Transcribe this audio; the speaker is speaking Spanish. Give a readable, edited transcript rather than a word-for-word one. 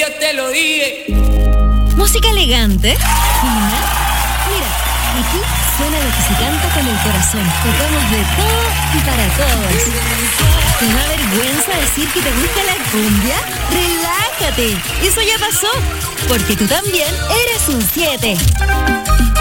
yo te lo dije. Música elegante, fina. Mira, aquí suena lo que se canta con el corazón. Tocamos de todo y para todos. ¿Te da vergüenza decir que te gusta la cumbia? ¡Relájate! Eso ya pasó, porque tú también eres un 7.